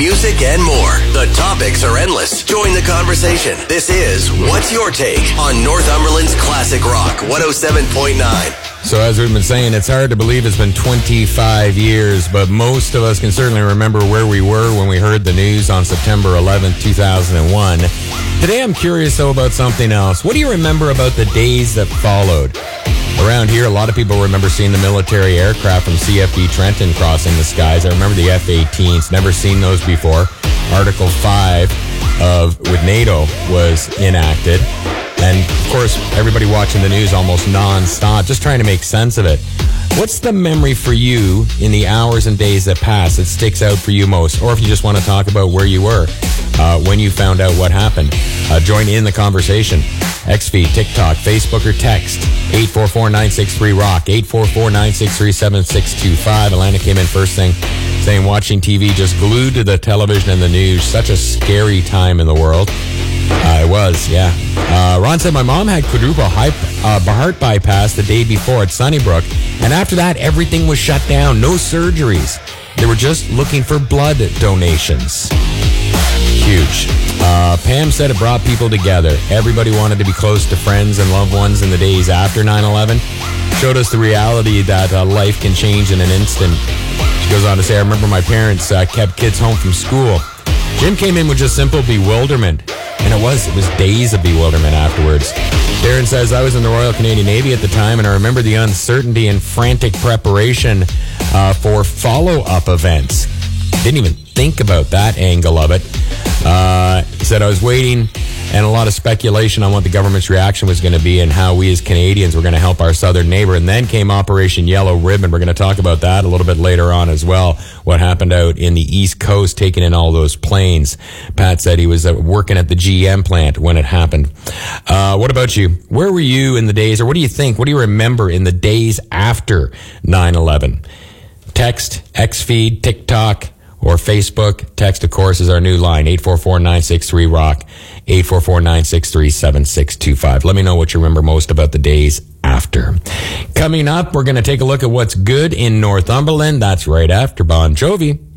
music, and more. The topics are endless. Join the conversation. This is What's Your Take on Northumberland's Classic Rock 107.9. So as we've been saying, it's hard to believe it's been 25 years, but most of us can certainly remember where we were when we heard the news on September 11th, 2001. Today I'm curious, though, about something else. What do you remember about the days that followed? Around here, a lot of people remember seeing the military aircraft from CFB Trenton crossing the skies. I remember the F-18s. Never seen those before. Article 5 with NATO was enacted. And, of course, everybody watching the news almost non-stop, just trying to make sense of it. What's the memory for you in the hours and days that passed that sticks out for you most? Or if you just want to talk about where you were when you found out what happened. Join in the conversation. XFeed, TikTok, Facebook, or text 844-963-ROCK, 844-963-7625. Alana came in first thing saying watching TV, just glued to the television and the news. Such a scary time in the world. It was, yeah. Ron said, my mom had quadruple heart bypass the day before at Sunnybrook, and after that, everything was shut down. No surgeries. They were just looking for blood donations. Huge. Pam said it brought people together. Everybody wanted to be close to friends and loved ones in the days after 9/11. Showed us the reality that life can change in an instant. She goes on to say, I remember my parents kept kids home from school. Jim came in with just simple bewilderment. And it was days of bewilderment afterwards. Darren says, I was in the Royal Canadian Navy at the time, and I remember the uncertainty and frantic preparation for follow-up events. Didn't even think about that angle of it. He said, I was waiting, and a lot of speculation on what the government's reaction was going to be and how we as Canadians were going to help our southern neighbor. And then came Operation Yellow Ribbon. We're going to talk about that a little bit later on as well, what happened out in the East Coast, taking in all those planes. Pat said he was working at the GM plant when it happened. What about you? Where were you in the days, or what do you think? What do you remember in the days after 9/11? Text, XFeed, TikTok, or Facebook. Text, of course, is our new line, 844-963-ROCK, 844-963-7625. Let me know what you remember most about the days after. Coming up, we're going to take a look at what's good in Northumberland. That's right after Bon Jovi.